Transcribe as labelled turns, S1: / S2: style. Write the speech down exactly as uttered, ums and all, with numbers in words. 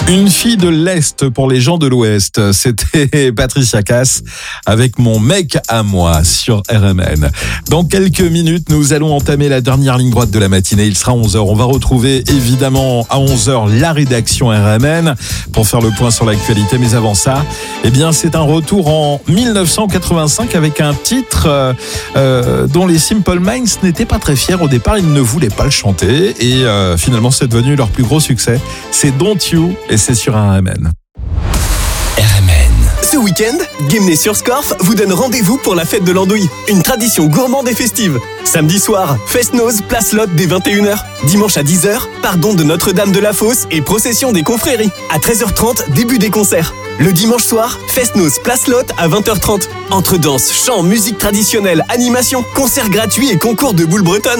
S1: Une fille de l'Est pour les gens de l'Ouest. C'était Patricia Cass avec Mon mec à moi sur R M N. Dans quelques minutes, nous allons entamer la dernière ligne droite de la matinée. Il sera onze heures. On va retrouver évidemment à onze heures la rédaction R M N pour faire le point sur l'actualité. Mais avant ça, eh bien, c'est un retour en dix-neuf cent quatre-vingt-cinq avec un titre euh, euh, dont les Simple Minds n'étaient pas très fiers. Au départ, ils ne voulaient pas le chanter et euh, finalement, c'est devenu leur plus gros succès. C'est Don't You et c'est sur R M N.
S2: R M N.
S3: Ce week-end, Guémené sur Scorff vous donne rendez-vous pour la fête de l'andouille, une tradition gourmande et festive. Samedi soir, Fest-Noz, place Lotte dès vingt et une heures. Dimanche à dix heures, pardon de Notre-Dame de la Fosse et procession des confréries. À treize heures trente, début des concerts. Le dimanche soir, Fest-Noz, place Lotte à vingt heures trente. Entre danse, chant, musique traditionnelle, animation, concerts gratuits et concours de boules bretonnes.